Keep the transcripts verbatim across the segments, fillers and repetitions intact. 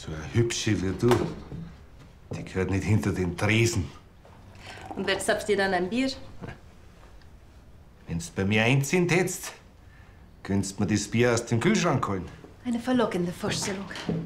So eine Hübsche wie du, die gehört nicht hinter den Tresen. Und wer zapft dir dann ein Bier? Wenn's bei mir einziehen hättest, könntest mir das Bier aus dem Kühlschrank holen. Eine verlockende Vorstellung.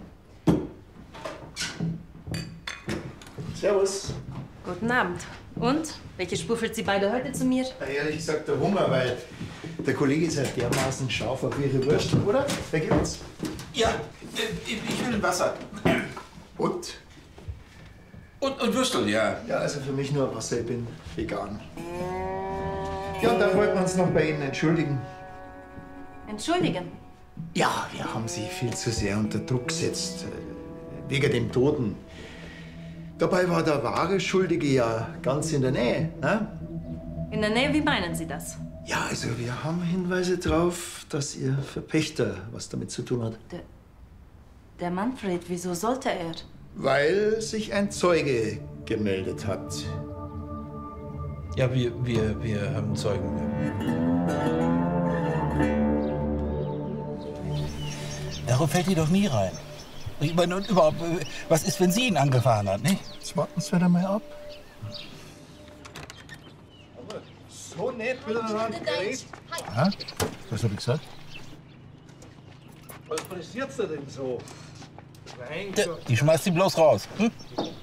Servus. Guten Abend. Und? Welche Spur führt Sie beide heute zu mir? Na, ehrlich gesagt, der Hunger, weil der Kollege ist ja dermaßen scharf auf Ihre Wurst, oder? Wer gibt's? Ja, ich will Wasser. Und? Und, und Würstel, ja. Ja, also für mich nur Wasser, ich bin vegan. Ja, und dann wollten wir uns noch bei Ihnen entschuldigen. Entschuldigen. Ja, wir haben Sie viel zu sehr unter Druck gesetzt. äh, Wegen dem Toten. Dabei war der wahre Schuldige ja ganz in der Nähe. Ne? In der Nähe, wie meinen Sie das? Ja, also wir haben Hinweise darauf, dass Ihr Verpächter was damit zu tun hat. Der, der Manfred, wieso sollte er? Weil sich ein Zeuge gemeldet hat. Ja, wir, wir, wir haben Zeugen. Darauf fällt ihr doch nie rein. Ich meine, und überhaupt, was ist, wenn sie ihn angefahren hat, nicht? Jetzt warten wir mal ab. So nett miteinander geredet. Aha. Was hab ich gesagt? Was pressiert's dir denn so? Die schmeißt sie bloß raus. Hm?